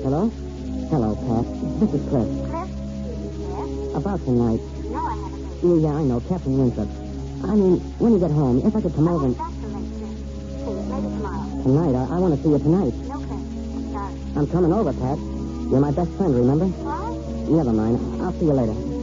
Hello? Hello, Pat. This is Cliff. Cliff? Yes? About tonight. No, I haven't. Yeah, I know. Captain Winthrop. I mean, when you get home, if I could come over and... Back till next week. Please, maybe tomorrow. Tonight? I want to see you tonight. No, Cliff. I'm sorry. I'm coming over, Pat. You're my best friend, remember? What? Never mind. I'll see you later.